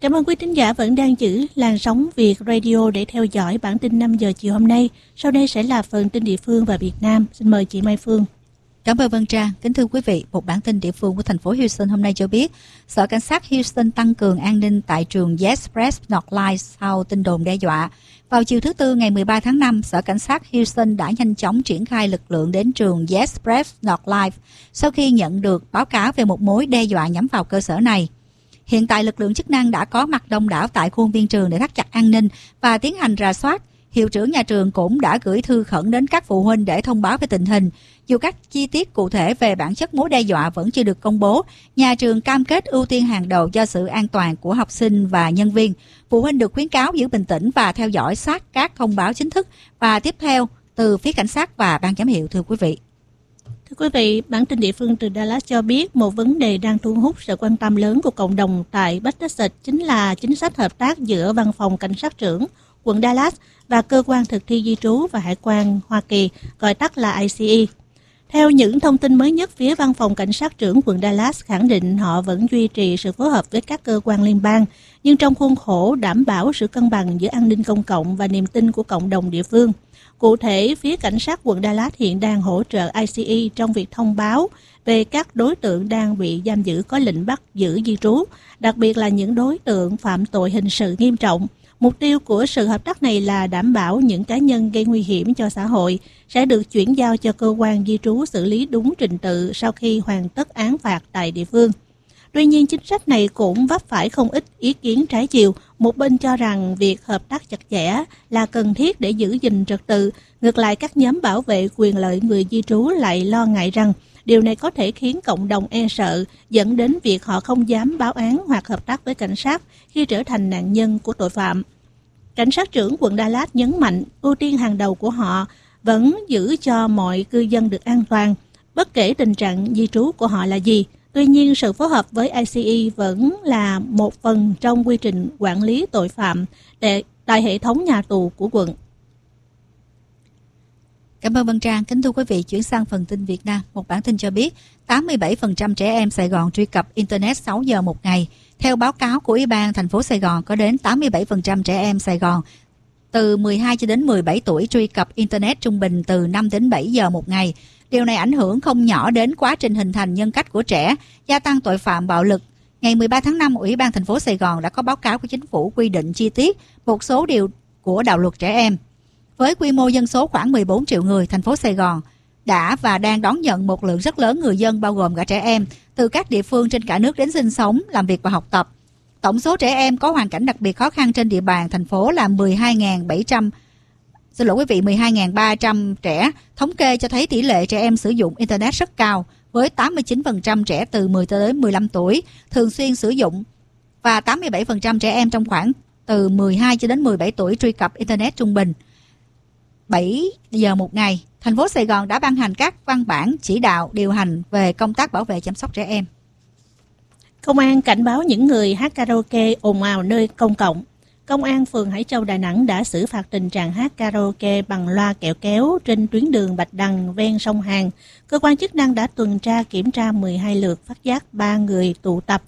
Cảm ơn quý thính giả vẫn đang giữ làn sóng Việt Radio để theo dõi bản tin 5 giờ chiều hôm nay. Sau đây sẽ là phần tin địa phương và Việt Nam. Xin mời chị Mai Phương. Cảm ơn Vân Trang. Kính thưa quý vị, một bản tin địa phương của thành phố Houston hôm nay cho biết, Sở Cảnh sát Houston tăng cường an ninh tại trường Yespress Northlight sau tin đồn đe dọa. Vào chiều thứ Tư ngày 13 tháng 5, Sở Cảnh sát Houston đã nhanh chóng triển khai lực lượng đến trường Yespress Northlight sau khi nhận được báo cáo về một mối đe dọa nhắm vào cơ sở này. Hiện tại lực lượng chức năng đã có mặt đông đảo tại khuôn viên trường để thắt chặt an ninh và tiến hành rà soát. Hiệu trưởng nhà trường cũng đã gửi thư khẩn đến các phụ huynh để thông báo về tình hình. Dù các chi tiết cụ thể về bản chất mối đe dọa vẫn chưa được công bố, nhà trường cam kết ưu tiên hàng đầu cho sự an toàn của học sinh và nhân viên. Phụ huynh được khuyến cáo giữ bình tĩnh và theo dõi sát các thông báo chính thức và tiếp theo từ phía cảnh sát và ban giám hiệu, thưa quý vị. Thưa quý vị, bản tin địa phương từ Dallas cho biết một vấn đề đang thu hút sự quan tâm lớn của cộng đồng tại Bắc Texas chính là chính sách hợp tác giữa Văn phòng Cảnh sát trưởng quận Dallas và Cơ quan Thực thi Di trú và Hải quan Hoa Kỳ, gọi tắt là ICE. Theo những thông tin mới nhất, phía Văn phòng Cảnh sát trưởng quận Dallas khẳng định họ vẫn duy trì sự phối hợp với các cơ quan liên bang, nhưng trong khuôn khổ đảm bảo sự cân bằng giữa an ninh công cộng và niềm tin của cộng đồng địa phương. Cụ thể, phía cảnh sát quận Dallas hiện đang hỗ trợ ICE trong việc thông báo về các đối tượng đang bị giam giữ có lệnh bắt giữ di trú, đặc biệt là những đối tượng phạm tội hình sự nghiêm trọng. Mục tiêu của sự hợp tác này là đảm bảo những cá nhân gây nguy hiểm cho xã hội sẽ được chuyển giao cho cơ quan di trú xử lý đúng trình tự sau khi hoàn tất án phạt tại địa phương. Tuy nhiên, chính sách này cũng vấp phải không ít ý kiến trái chiều. Một bên cho rằng việc hợp tác chặt chẽ là cần thiết để giữ gìn trật tự. Ngược lại, các nhóm bảo vệ quyền lợi người di trú lại lo ngại rằng điều này có thể khiến cộng đồng e sợ, dẫn đến việc họ không dám báo án hoặc hợp tác với cảnh sát khi trở thành nạn nhân của tội phạm. Cảnh sát trưởng quận Dallas nhấn mạnh ưu tiên hàng đầu của họ vẫn giữ cho mọi cư dân được an toàn, bất kể tình trạng di trú của họ là gì. Tuy nhiên, sự phối hợp với ICE vẫn là một phần trong quy trình quản lý tội phạm tại hệ thống nhà tù của quận. Cảm ơn Vân Trang. Kính thưa quý vị, chuyển sang phần tin Việt Nam. Một bản tin cho biết 87% trẻ em Sài Gòn truy cập Internet 6 giờ một ngày. Theo báo cáo của Ủy ban thành phố Sài Gòn, có đến 87% trẻ em Sài Gòn từ 12 cho đến 17 tuổi truy cập Internet trung bình từ 5 đến 7 giờ một ngày. Điều này ảnh hưởng không nhỏ đến quá trình hình thành nhân cách của trẻ, gia tăng tội phạm bạo lực. Ngày 13 tháng 5, Ủy ban thành phố Sài Gòn đã có báo cáo của chính phủ quy định chi tiết một số điều của đạo luật trẻ em. Với quy mô dân số khoảng 14 triệu người, thành phố Sài Gòn đã và đang đón nhận một lượng rất lớn người dân bao gồm cả trẻ em từ các địa phương trên cả nước đến sinh sống, làm việc và học tập. Tổng số trẻ em có hoàn cảnh đặc biệt khó khăn trên địa bàn thành phố là 12.300 trẻ. Thống kê cho thấy tỷ lệ trẻ em sử dụng Internet rất cao, với 89% trẻ từ 10 tới 15 tuổi thường xuyên sử dụng và 87% trẻ em trong khoảng từ 12 cho đến 17 tuổi truy cập Internet trung bình 7 giờ một ngày. Thành phố Sài Gòn đã ban hành các văn bản chỉ đạo điều hành về công tác bảo vệ chăm sóc trẻ em. Công an cảnh báo những người hát karaoke ồn ào nơi công cộng. Công an phường Hải Châu, Đà Nẵng đã xử phạt tình trạng hát karaoke bằng loa kẹo kéo trên tuyến đường Bạch Đằng ven sông Hàn. Cơ quan chức năng đã tuần tra kiểm tra 12 lượt, phát giác 3 người tụ tập